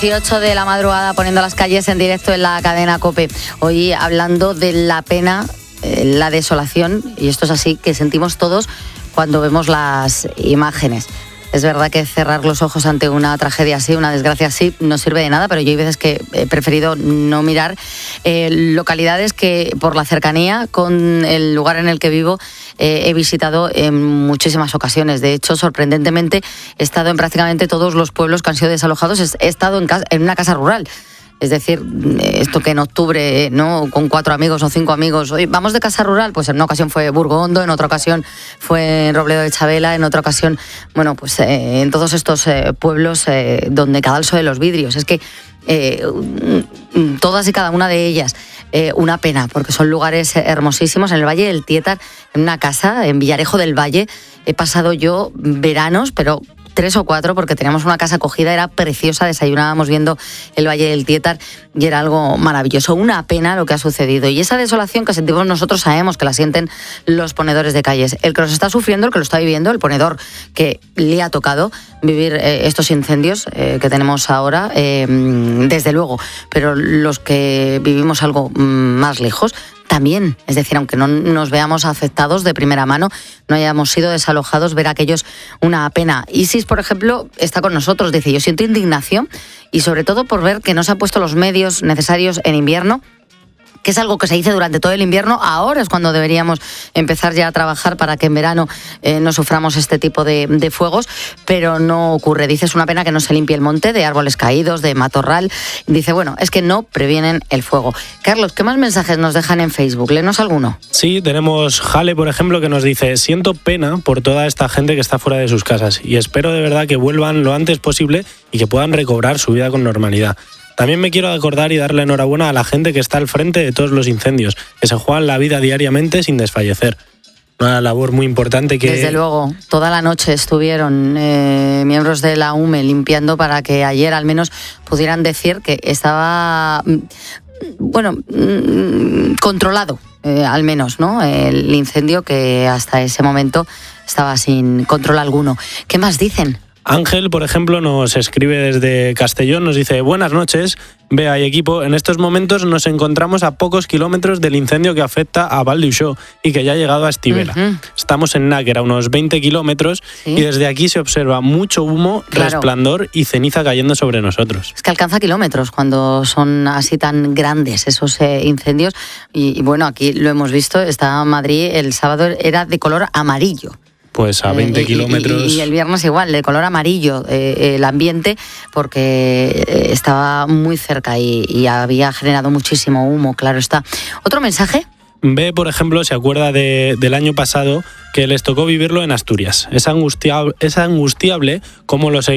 18 de la madrugada poniendo las calles en directo en la cadena COPE. Hoy hablando de la pena, la desolación, y esto es así que sentimos todos cuando vemos las imágenes. Es verdad que cerrar los ojos ante una tragedia así, una desgracia así, no sirve de nada, pero yo hay veces que he preferido no mirar localidades que por la cercanía con el lugar en el que vivo he visitado en muchísimas ocasiones. De hecho, sorprendentemente, he estado en prácticamente todos los pueblos que han sido desalojados. He estado en una casa rural. Es decir, esto que en octubre, ¿no?, con 4 amigos o 5 amigos, oye, vamos de casa rural, pues en una ocasión fue Burgondo, en otra ocasión fue en Robledo de Chabela, en otra ocasión, bueno, pues en todos estos pueblos donde Cadalso de los Vidrios. Es que todas y cada una de ellas, una pena, porque son lugares hermosísimos. En el Valle del Tietar, en una casa, en Villarejo del Valle, he pasado yo veranos, pero 3 o 4, porque teníamos una casa acogida, era preciosa, desayunábamos viendo el Valle del Tietar y era algo maravilloso. Una pena lo que ha sucedido, y esa desolación que sentimos nosotros sabemos que la sienten los ponedores de calles. El que los está sufriendo, el que lo está viviendo, el ponedor que le ha tocado vivir estos incendios que tenemos ahora, desde luego, pero los que vivimos algo más lejos también, es decir, aunque no nos veamos afectados de primera mano, no hayamos sido desalojados, ver a aquellos una pena. Isis, por ejemplo, está con nosotros, dice: yo siento indignación y sobre todo por ver que no se han puesto los medios necesarios en invierno, que es algo que se dice durante todo el invierno. Ahora es cuando deberíamos empezar ya a trabajar para que en verano no suframos este tipo de fuegos, pero no ocurre. Dice: es una pena que no se limpie el monte de árboles caídos, de matorral. Dice, bueno, es que no previenen el fuego. Carlos, ¿qué más mensajes nos dejan en Facebook? Léenos alguno. Sí, tenemos Jale, por ejemplo, que nos dice: siento pena por toda esta gente que está fuera de sus casas y espero de verdad que vuelvan lo antes posible y que puedan recobrar su vida con normalidad. También me quiero acordar y darle enhorabuena a la gente que está al frente de todos los incendios, que se juegan la vida diariamente sin desfallecer. Una labor muy importante que... Desde luego, toda la noche estuvieron miembros de la UME limpiando para que ayer al menos pudieran decir que estaba, bueno, controlado, al menos, ¿no?, el incendio, que hasta ese momento estaba sin control alguno. ¿Qué más dicen? Ángel, por ejemplo, nos escribe desde Castellón, nos dice: buenas noches, Bea y equipo, en estos momentos nos encontramos a pocos kilómetros del incendio que afecta a Val d'Uixó y que ya ha llegado a Estivela. Estamos en Náquera, a unos 20 kilómetros, ¿sí?, y desde aquí se observa mucho humo, claro, resplandor y ceniza cayendo sobre nosotros. Es que alcanza kilómetros cuando son así tan grandes esos incendios, y bueno, aquí lo hemos visto, estaba Madrid el sábado, era de color amarillo. Pues a 20 kilómetros. Y el viernes igual, de color amarillo el ambiente, porque estaba muy cerca y había generado muchísimo humo, claro está. ¿Otro mensaje? B, por ejemplo, se acuerda del año pasado que les tocó vivirlo en Asturias. Es angustiable como los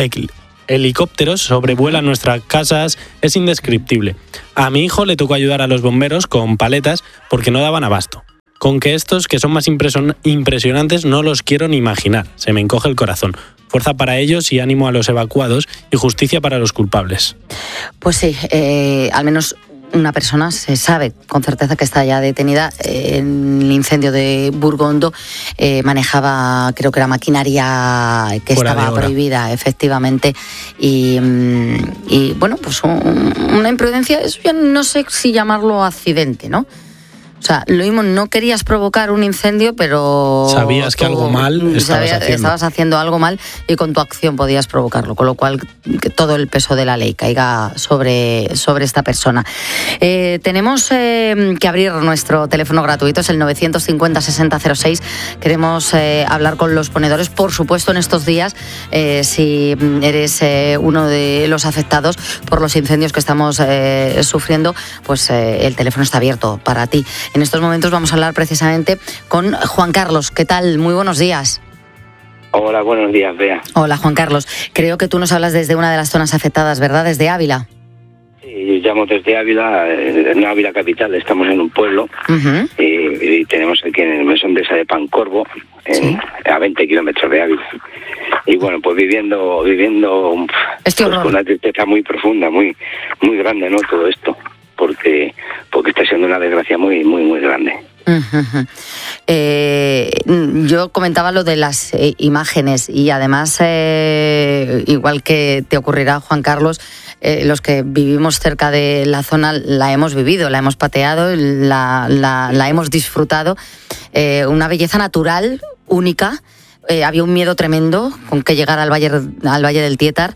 helicópteros sobrevuelan nuestras casas, es indescriptible. A mi hijo le tocó ayudar a los bomberos con paletas porque no daban abasto. Con que estos, que son más impresionantes, no los quiero ni imaginar. Se me encoge el corazón. Fuerza para ellos y ánimo a los evacuados y justicia para los culpables. Pues sí, al menos una persona se sabe con certeza que está ya detenida. En el incendio de Burgondo manejaba, creo que era maquinaria que estaba prohibida, efectivamente. Y bueno, pues una imprudencia, eso ya no sé si llamarlo accidente, ¿no? O sea, lo mismo, no querías provocar un incendio, pero... Sabías que algo mal estabas haciendo algo mal y con tu acción podías provocarlo, con lo cual que todo el peso de la ley caiga sobre esta persona. Tenemos que abrir nuestro teléfono gratuito, es el 950-6006. Queremos hablar con los ponedores, por supuesto, en estos días, si eres uno de los afectados por los incendios que estamos sufriendo, pues el teléfono está abierto para ti. En estos momentos vamos a hablar precisamente con Juan Carlos. ¿Qué tal? Muy buenos días. Hola, buenos días, Bea. Hola, Juan Carlos. Creo que tú nos hablas desde una de las zonas afectadas, ¿verdad? Desde Ávila. Sí, yo llamo desde Ávila, en Ávila capital. Estamos en un pueblo y tenemos aquí en el mesón de esa de Pancorbo, ¿sí?, a 20 kilómetros de Ávila. Y bueno, pues viviendo pues, con una tristeza muy profunda, muy grande, ¿no?, todo esto. Porque está siendo una desgracia muy grande. Yo comentaba lo de las imágenes y además, igual que te ocurrirá, Juan Carlos, los que vivimos cerca de la zona la hemos vivido, la hemos pateado, la hemos disfrutado. Una belleza natural única. Había un miedo tremendo con que llegara al Valle del Tietar.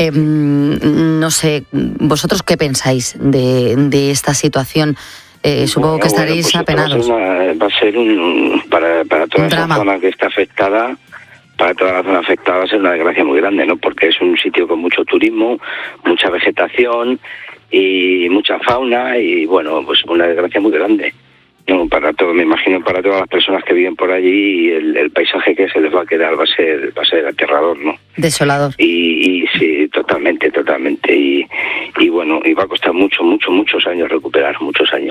No sé, ¿vosotros qué pensáis de esta situación? Supongo que estaréis apenados. Va a ser para toda esa zona que está afectada. Para toda la zona afectada va a ser una desgracia muy grande, ¿no? Porque es un sitio con mucho turismo, mucha vegetación y mucha fauna y, bueno, pues una desgracia muy grande. No, para todo, me imagino para todas las personas que viven por allí, el paisaje que se les va a quedar va a ser aterrador, ¿no? Desolador. Y sí, totalmente. Y bueno, y va a costar muchos años recuperar, muchos años.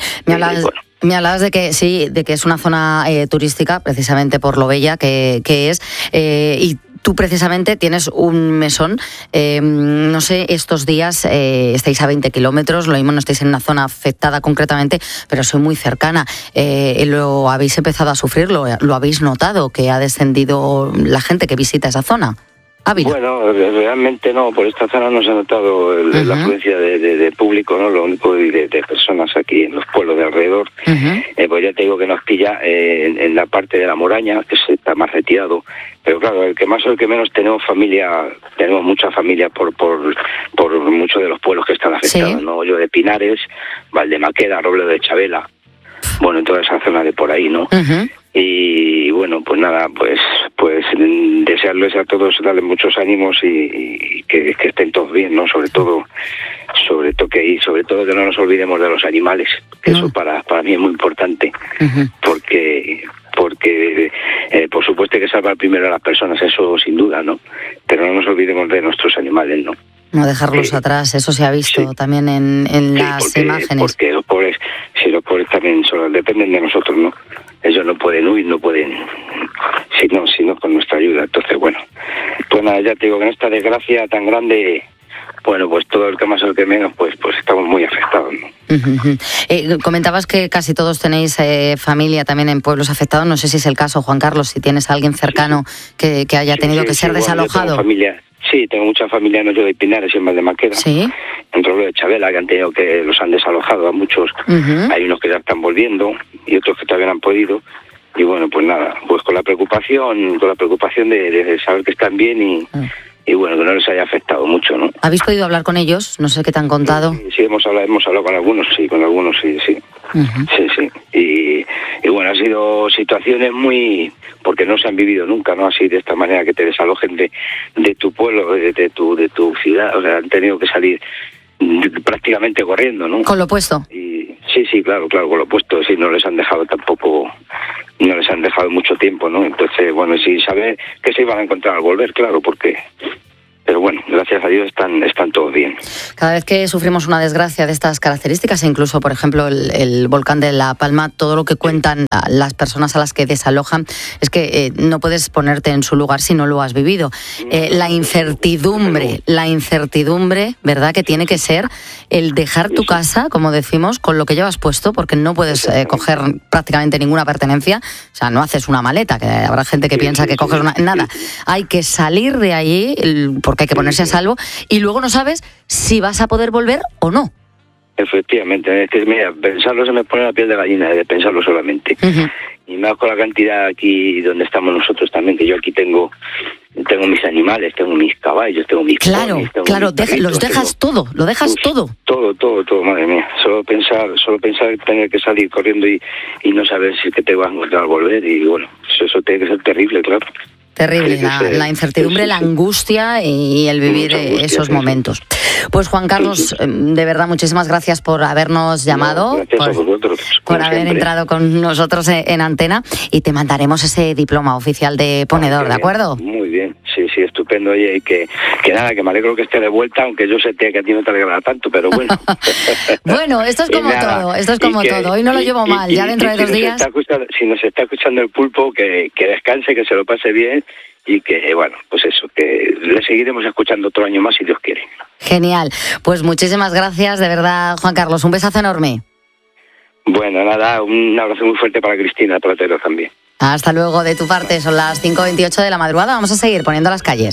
Me hablabas de que sí, de que es una zona turística, precisamente por lo bella que es, y tú precisamente tienes un mesón, no sé, estos días estáis a 20 kilómetros, lo mismo no estáis en una zona afectada concretamente, pero soy muy cercana. ¿Lo habéis empezado a sufrir? ¿Lo habéis notado que ha descendido la gente que visita esa zona? Ávila. Bueno, realmente no, por esta zona no se ha notado la afluencia de público, ¿no? Lo único de personas aquí en los pueblos de alrededor. Pues ya te digo que nos pilla en la parte de la Moraña, que está más retirado. Pero claro, el que más o el que menos tenemos mucha familia por muchos de los pueblos que están afectados, ¿no? Yo de Pinares, Valdemaqueda, Robledo de Chabela, bueno, en toda esa zona de por ahí, ¿no? Y bueno, pues nada, pues desearles a todos, darles muchos ánimos y que estén todos bien, ¿no? Sobre todo que no nos olvidemos de los animales, que eso para mí es muy importante, porque por supuesto hay que salvar primero a las personas, eso sin duda, ¿no? Pero no nos olvidemos de nuestros animales, ¿no? No dejarlos atrás, eso se ha visto también en las imágenes. Porque los pobres también dependen de nosotros, ¿no? Ellos no pueden huir, no pueden, sino con nuestra ayuda. Entonces, bueno, pues nada, ya te digo que en esta desgracia tan grande, bueno, pues todo el que más o el que menos, pues estamos muy afectados, ¿no? Comentabas que casi todos tenéis familia también en pueblos afectados. No sé si es el caso, Juan Carlos, si tienes a alguien cercano que haya tenido que ser desalojado. Tengo mucha familia en Hoyo de Pinares y en Valdemaqueda. En Robledo de Chabela, que los han desalojado a muchos. Hay unos que ya están volviendo y otros que todavía no han podido. Y bueno, pues nada, pues con la preocupación de saber que están bien y bueno, que no les haya afectado mucho, ¿no? ¿Habéis podido hablar con ellos? No sé qué te han contado. Sí, hemos hablado con algunos, sí. Sí. Y bueno, han sido situaciones porque no se han vivido nunca, ¿no? Así de esta manera, que te desalojen de tu pueblo, de tu ciudad. O sea, han tenido que salir prácticamente corriendo, ¿no? Con lo puesto. Y sí, claro, con lo puesto. Sí, no les han dejado mucho tiempo, ¿no? Entonces, bueno, sí, saber que se iban a encontrar al volver, claro, pero bueno, gracias a Dios están todos bien. Cada vez que sufrimos una desgracia de estas características, e incluso, por ejemplo, el volcán de La Palma, todo lo que cuentan las personas a las que desalojan es que no puedes ponerte en su lugar si no lo has vivido. La incertidumbre, ¿verdad?, que tiene que ser el dejar tu casa, como decimos, con lo que llevas puesto, porque no puedes coger prácticamente ninguna pertenencia. O sea, no haces una maleta, que habrá gente que piensa que coges nada. Hay que salir de allí, porque hay que ponerse a salvo, y luego no sabes si vas a poder volver o no. Efectivamente, es que mira, pensarlo se me pone la piel de gallina, de pensarlo solamente. Y más con la cantidad aquí donde estamos nosotros también, que yo aquí tengo mis animales, tengo mis caballos, tengo mis ponis, los dejas todo, lo dejas todo. Todo, madre mía. Solo pensar tener que salir corriendo y no saber si que te vas a encontrar al volver, y bueno, eso tiene que ser terrible, claro. Terrible, la incertidumbre, la angustia y el vivir esos momentos. Pues Juan Carlos, de verdad, muchísimas gracias por habernos llamado, por haber entrado con nosotros en antena, y te mandaremos ese diploma oficial de ponedor, ¿de acuerdo? Muy bien, sí, estupendo. Oye, y que nada, que me alegro que esté de vuelta, aunque yo sé que a ti no te alegrará tanto, pero bueno. Bueno, esto es como todo, hoy no lo llevo mal, ya dentro de 2 días. Si nos está escuchando el pulpo, que descanse, que se lo pase bien, y que, bueno, pues eso, que le seguiremos escuchando otro año más si Dios quiere. Genial. Pues muchísimas gracias, de verdad, Juan Carlos. Un besazo enorme. Bueno, nada, un abrazo muy fuerte para Cristina Platero también. Hasta luego, de tu parte, son las 5:28 de la madrugada, vamos a seguir poniendo las calles.